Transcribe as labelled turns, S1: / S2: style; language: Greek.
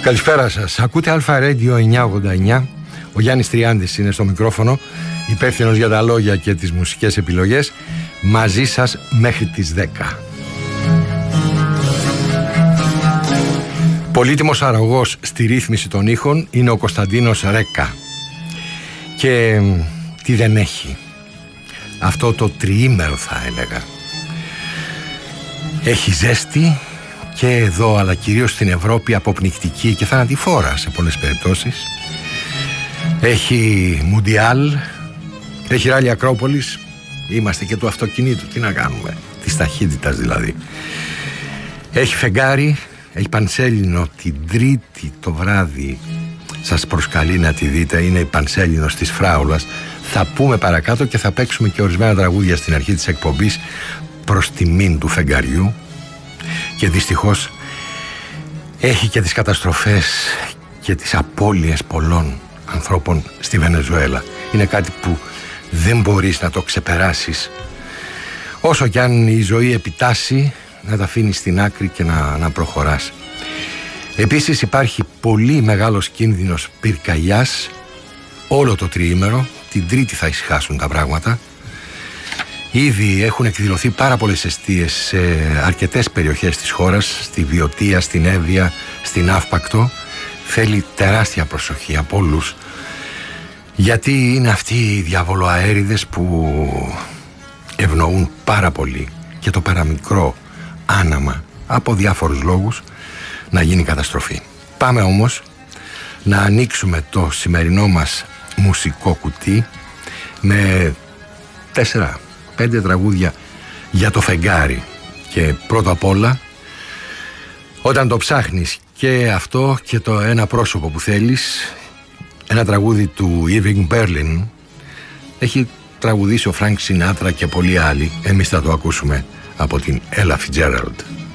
S1: Καλησπέρα σας. Ακούτε Alpha Radio 989. Ο Γιάννης Τριάντης είναι στο μικρόφωνο, υπεύθυνος για τα λόγια και τις μουσικές επιλογές. Μαζί σας μέχρι τις 10. Πολύτιμος αρρωγός στη ρύθμιση των ήχων είναι ο Κωνσταντίνος Ρέκα. Και τι δεν έχει αυτό το τριήμερο, θα έλεγα. Έχει ζέστη και εδώ, αλλά κυρίως στην Ευρώπη, αποπνικτική και θανατηφόρα σε πολλές περιπτώσεις. Έχει Μουντιάλ, έχει ράλι Ακρόπολης. Είμαστε και του αυτοκινήτου, τι να κάνουμε, της ταχύτητας δηλαδή. Έχει φεγγάρι, έχει Πανσέλινο την Τρίτη το βράδυ. Σας προσκαλεί να τη δείτε, είναι η Πανσέλινος της Φράουλας. Θα πούμε παρακάτω και θα παίξουμε και ορισμένα τραγούδια στην αρχή της εκπομπής προς τιμήν του φεγγαριού. Και δυστυχώς έχει και τις καταστροφές και τις απώλειες πολλών ανθρώπων στη Βενεζουέλα. Είναι κάτι που δεν μπορείς να το ξεπεράσεις. Όσο κι αν η ζωή επιτάσσει, να τα αφήνεις στην άκρη και να προχωράς. Επίσης υπάρχει πολύ μεγάλος κίνδυνος πυρκαγιάς όλο το τριήμερο. Την Τρίτη θα ησυχάσουν τα πράγματα. Ήδη έχουν εκδηλωθεί πάρα πολλές εστίες σε αρκετές περιοχές της χώρας, στη Βιωτία, στην Εύβοια, στην Αύπακτο. Θέλει τεράστια προσοχή από όλους, γιατί είναι αυτοί οι διαβολοαέριδες που ευνοούν πάρα πολύ και το παραμικρό άναμα από διάφορους λόγους να γίνει καταστροφή. Πάμε όμως να ανοίξουμε το σημερινό μας μουσικό κουτί με 4-5 τραγούδια για το φεγγάρι. Και πρώτα απ' όλα, όταν το ψάχνεις και αυτό και το ένα πρόσωπο που θέλεις, ένα τραγούδι του Irving Berlin. Έχει τραγουδήσει ο Frank Sinatra και πολλοί άλλοι. Εμείς θα το ακούσουμε από την Ella Fitzgerald.